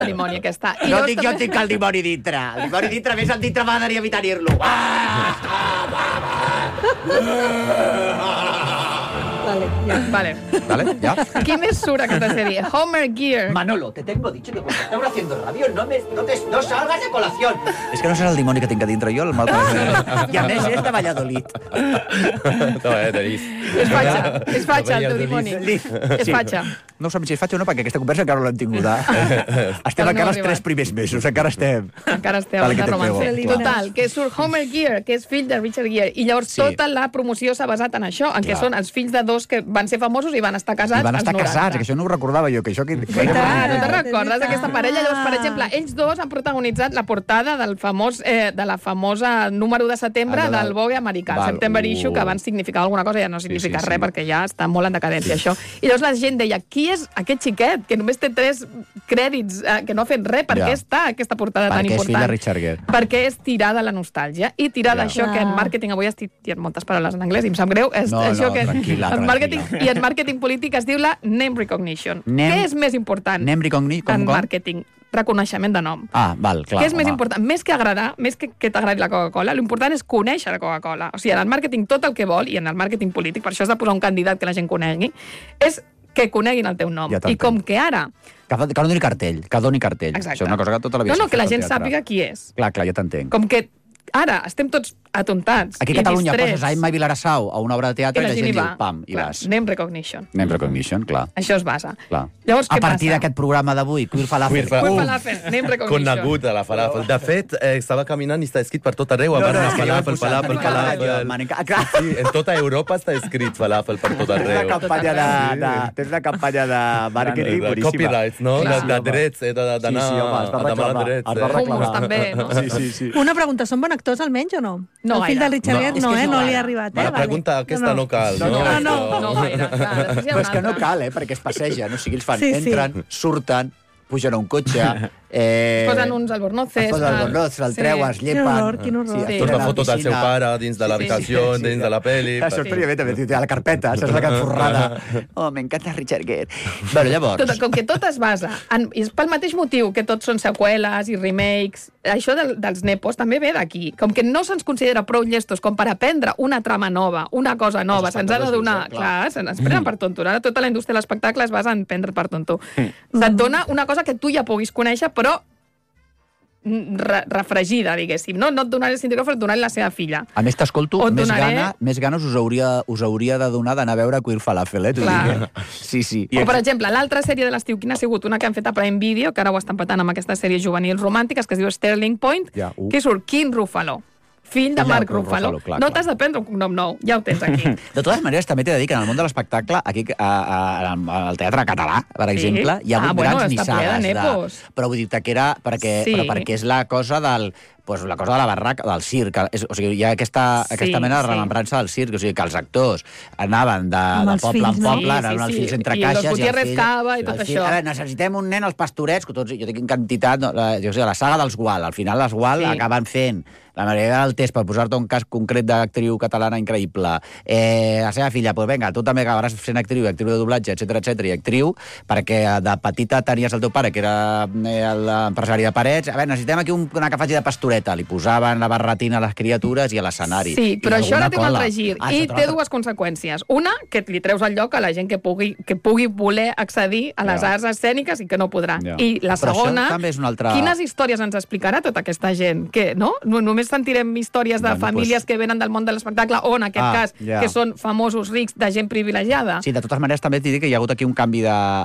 el dimoni aquesta. I No llavors dic jo també- tinc el dimoni dintre. El dimoni dintre, més el dintre m'agradaria evitar dir-lo. Vale. Vale, ja? Qui més surt a aquesta sèrie? Homer Gear. Manolo, te tengo dicho que cuando estamos haciendo radio no salgas de colación. És que no serà el dimoni que tinc a dintre jo, el mal I a més és de Valladolid. És fatxa el teu dimoni. És fatxa. No sabem si és fatxa o no, perquè aquesta conversa encara no l'hem tinguda. Estem No encara ha els 3 arribat. primers mesos, encara estem. Encara esteu Vale, de que te romance. pego. Total, que surt Homer Gear, que és fill de Richard Gere, i llavors Sí. tota la promoció s'ha basat en això, en què són els fills de dos que van ser famosos i van estar casats I van estar als 90. casats, que això no ho recordava jo, que això... No te'n recordes d'aquesta parella? Llavors, per exemple, ells dos han protagonitzat la portada del famós, de la famosa número de setembre del Vogue americà, el September Issue, que abans significava alguna cosa, ja no significa res, perquè ja està molt en decadència, això. I llavors la gent deia, qui és aquest xiquet, que només té 3 crèdits, que no ha fet res, per què està aquesta portada tan important? Perquè és fill de Richard Gere. Perquè és tirar de la nostàlgia i tirar d'això que en màrqueting, avui estic dient moltes paraules en anglès i em sap greu, és això que en màrqueting i en màrqueting polític es diu la name recognition. Què és més important Name recognition? en màrqueting? Reconeixement de nom. Ah, val, clar. Què és més important? Més que agradar, més que t'agradi la Coca-Cola, l'important és conèixer la Coca-Cola. O sigui, en el màrqueting tot el que vol, i en el màrqueting polític, per això has de posar un candidat que la gent conegui, és que coneguin el teu nom. I com que ara... Que doni cartell, que doni cartell. Exacte. Això és una cosa que tota la vida No, s'ha que la fet al gent teatre. sàpiga qui és. Clar, ja t'entenc. Com que ara estem tots atontats Aquí a Catalunya poses a Emma Vilarassau a una obra de teatre i la gent diu pam, i vas. Name recognition. Name recognition, clar. Això es basa. Clar. Llavors, què a partir passa? d'aquest programa d'avui, Queer Falafel. Queer Falafel, name recognition. Conegut a la falafel. De fet, estava caminant i està escrit per tot arreu. Abans falafel. Sí, en tota Europa està escrit falafel per tot arreu. Tens una campanya de màrqueting boníssima. Copyrights, no? De drets, d'anar a demanar drets. Hummus, també, no? Sí. Una pregunta, són bons actors almenys o no? No el fill gaire. de Richard Gere no li ha arribat, La pregunta aquesta no cal, no? No gaire. Però és que no cal, perquè es passegen. O sigui, ells fan, Sí. entren, surten, pugen a un cotxe... Posen uns albornoces. Posen albornoces, el treuen, es llepen... Quin horror. Sí. Tota foto del seu pare dins de l'habitació, dins de la pel·li. Això és periòdicament, també, a la carpeta, saps la que forrada. Oh, m'encanta Richard Gere. Bueno, llavors... Com que tot es basa, és pel mateix motiu que tots són seqüeles i remakes, això dels nepos també ve d'aquí. Com que no se'ns considera prou llestos com per aprendre una trama nova, una cosa nova, se'ns ha de donar... Clar, se'ns prenen per tonto. Ara tota la indústria de l'espectacle es basa en prendre per tonto. Se't dona una cosa que tu ja puguis conèixer, però refregida, diguéssim. No et donaré Cindy Crawford, et donaré la seva filla. A més, t'escolto, O et més donaré- ganes us hauria de donar d'anar a veure Queer Falafel, t'ho Clar. dic. Sí. O, per exemple, l'altra sèrie de l'estiu, quina ha sigut? Una que han fet a Prime Video, que ara ho estan patant amb aquestes sèries juvenils romàntiques, que es diu Sterling Point, que surt King Ruffalo, fill de Mark Ruffalo. No t'has de prendre un cognom nou, ja ho tens aquí. De totes maneres, també t'he de dir que en el món de l'espectacle, aquí al teatre català, per exemple, hi ha hagut grans nissagues. Però vull dir-te que era perquè és la cosa del... Pues la cosa de la barraca, del circ. O sigui, hi ha aquesta mena de remembrança del circ. O sigui, que els actors anaven de poble en poble, anaven els fills entre caixes... I els Gutiérrez Cava i tot això. A veure, necessitem un nen als pastorets, que tots, jo tinc quantitat, jo sé, la saga dels Gual. Al final les Gual acaben fent la Maria del Test, per posar-te un cas concret d'actriu catalana increïble. La seva filla, doncs vinga, tu també acabaràs sent actriu de doblatge, etc i actriu, perquè de petita tenies el teu pare, que era l'empresari de parets. A veure, necessitem aquí una que faci de pastoreta. Li posaven la barretina a les criatures i a l'escenari. Sí, però això ara té un altre gir. I té dues conseqüències. Una, que li treus el lloc a la gent que pugui voler accedir a les arts escèniques i que no podrà. I la segona, quines històries ens explicarà tota aquesta gent? Que, no? Només sentirem històries de famílies que venen del món de l'espectacle o, en aquest cas, que són famosos rics de gent privilegiada. Sí, de totes maneres també t'he dit que hi ha hagut aquí un canvi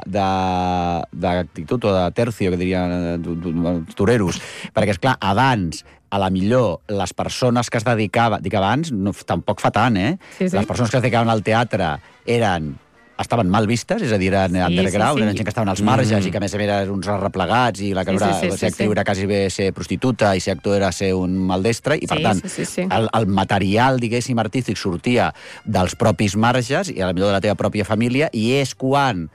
d'actitud o de tercio, que dirien toreros, perquè, esclar, abans a la millor les persones que es dedicaven... Dic abans, tampoc fa tant, Les persones que es dedicaven al teatre estaven mal vistes, és a dir, eren underground, eren gent que estaven als marges i que a més eren uns arreplegats i la que ser actriu era quasi bé ser prostituta i ser actor era ser un maldestre i per tant el material, diguéssim, artístic sortia dels propis marges i a la millor de la teva pròpia família i és quan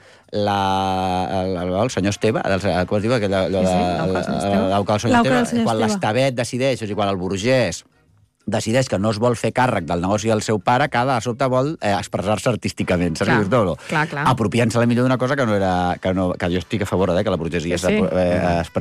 el senyor Esteve, com es diu? Quan l'Estabet decideix, o sigui, quan el burgès decideix que no es vol fer càrrec del negoci del seu pare, que de sobte vol expressar-se artísticament, saps? Clar. Apropiant-se la millor d'una cosa que no era... Que jo estic a favor, que la burgesia s'expressi